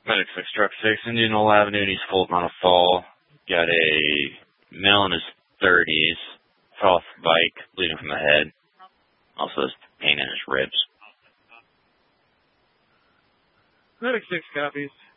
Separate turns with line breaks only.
Medic 6, truck 6, Indianola Avenue, he's holding on a fall. Got a male in his 30s, fell off the bike, bleeding from the head. Also has pain in his ribs.
Medic 6 copies.